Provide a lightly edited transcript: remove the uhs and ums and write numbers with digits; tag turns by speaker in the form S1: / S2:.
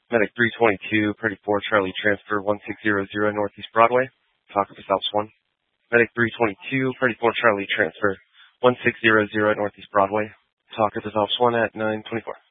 S1: Medic 322, Pretty 4, Charlie transfer 1600 Northeast Broadway. Talk office Alps 1. Medic 322, Pretty 4, Charlie transfer 1600 Northeast Broadway. Talk office Alps 1 at 924.